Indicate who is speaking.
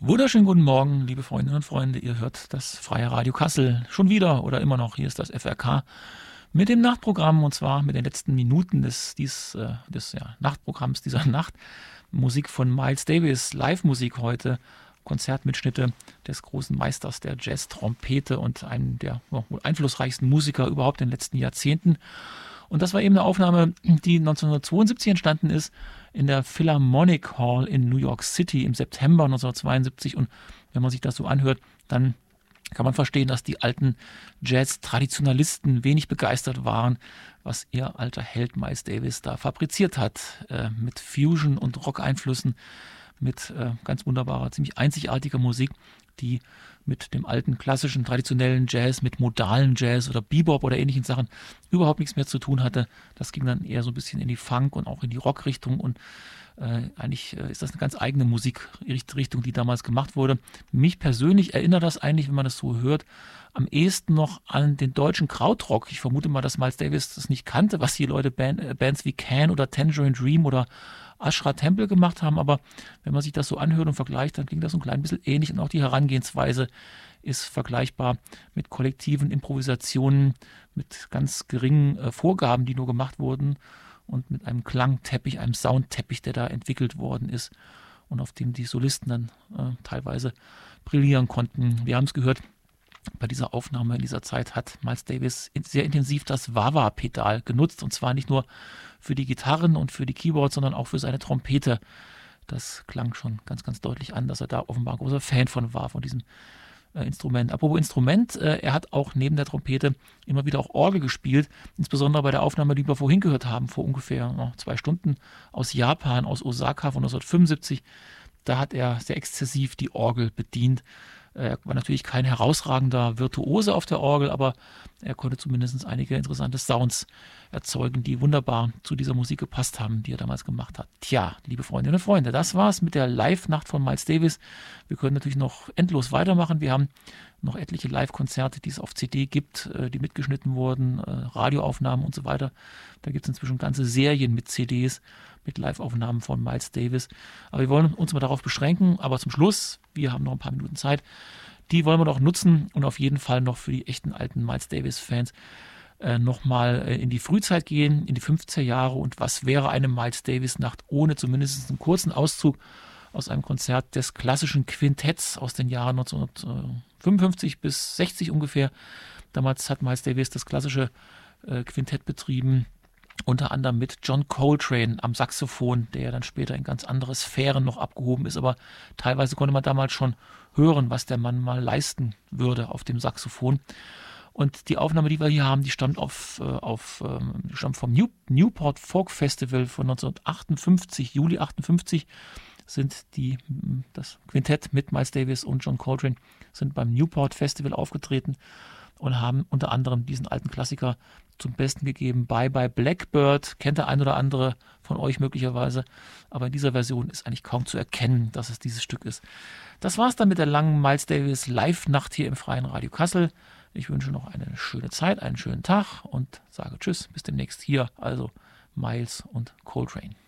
Speaker 1: Wunderschönen guten Morgen, liebe Freundinnen und Freunde. Ihr hört das Freie Radio Kassel schon wieder oder immer noch. Hier ist das FRK mit dem Nachtprogramm und zwar mit den letzten Minuten des Nachtprogramms dieser Nacht. Musik von Miles Davis, Live-Musik heute, Konzertmitschnitte des großen Meisters der Jazz-Trompete und einem der wohl einflussreichsten Musiker überhaupt in den letzten Jahrzehnten. Und das war eben eine Aufnahme, die 1972 entstanden ist in der Philharmonic Hall in New York City im September 1972. Und wenn man sich das so anhört, dann kann man verstehen, dass die alten Jazz-Traditionalisten wenig begeistert waren, was ihr alter Held Miles Davis da fabriziert hat, mit Fusion- und Rock-Einflüssen, mit ganz wunderbarer, ziemlich einzigartiger Musik, die mit dem alten klassischen, traditionellen Jazz, mit modalen Jazz oder Bebop oder ähnlichen Sachen überhaupt nichts mehr zu tun hatte. Das ging dann eher so ein bisschen in die Funk- und auch in die Rock-Richtung und eigentlich ist das eine ganz eigene Musikrichtung, die damals gemacht wurde. Mich persönlich erinnert das eigentlich, wenn man das so hört, am ehesten noch an den deutschen Krautrock. Ich vermute mal, dass Miles Davis das nicht kannte, was die Leute Bands wie Can oder Tangerine Dream oder Ashra Temple gemacht haben, aber wenn man sich das so anhört und vergleicht, dann klingt das so ein klein bisschen ähnlich und auch die Herangehensweise ist vergleichbar mit kollektiven Improvisationen, mit ganz geringen Vorgaben, die nur gemacht wurden und mit einem Klangteppich, einem Soundteppich, der da entwickelt worden ist und auf dem die Solisten dann teilweise brillieren konnten. Wir haben es gehört, bei dieser Aufnahme in dieser Zeit hat Miles Davis sehr intensiv das Wah-Wah-Pedal genutzt und zwar nicht nur für die Gitarren und für die Keyboards, sondern auch für seine Trompete. Das klang schon ganz, ganz deutlich an, dass er da offenbar ein großer Fan von war, von diesem Instrument. Apropos Instrument, er hat auch neben der Trompete immer wieder auch Orgel gespielt, insbesondere bei der Aufnahme, die wir vorhin gehört haben, vor ungefähr 2 Stunden aus Japan, aus Osaka von 1975. Da hat er sehr exzessiv die Orgel bedient. Er war natürlich kein herausragender Virtuose auf der Orgel, aber er konnte zumindest einige interessante Sounds erzeugen, die wunderbar zu dieser Musik gepasst haben, die er damals gemacht hat. Tja, liebe Freundinnen und Freunde, das war's mit der Live-Nacht von Miles Davis. Wir können natürlich noch endlos weitermachen. Wir haben noch etliche Live-Konzerte, die es auf CD gibt, die mitgeschnitten wurden, Radioaufnahmen und so weiter. Da gibt es inzwischen ganze Serien mit CDs, mit Live-Aufnahmen von Miles Davis. Aber wir wollen uns mal darauf beschränken. Aber zum Schluss, wir haben noch ein paar Minuten Zeit, die wollen wir doch nutzen und auf jeden Fall noch für die echten alten Miles Davis-Fans nochmal in die Frühzeit gehen, in die 50er Jahre. Und was wäre eine Miles Davis-Nacht ohne zumindest einen kurzen Auszug aus einem Konzert des klassischen Quintetts aus den Jahren 1955 bis 60 ungefähr. Damals hat Miles Davis das klassische Quintett betrieben, unter anderem mit John Coltrane am Saxophon, der dann später in ganz andere Sphären noch abgehoben ist, aber teilweise konnte man damals schon hören, was der Mann mal leisten würde auf dem Saxophon. Und die Aufnahme, die wir hier haben, die stammt stammt vom Newport Folk Festival von 1958, Juli 58 sind das Quintett mit Miles Davis und John Coltrane sind beim Newport Festival aufgetreten und haben unter anderem diesen alten Klassiker zum Besten gegeben. Bye Bye Blackbird, kennt der ein oder andere von euch möglicherweise, aber in dieser Version ist eigentlich kaum zu erkennen, dass es dieses Stück ist. Das war's dann mit der langen Miles Davis Live-Nacht hier im Freien Radio Kassel. Ich wünsche noch eine schöne Zeit, einen schönen Tag und sage Tschüss, bis demnächst hier, also Miles und Coltrane.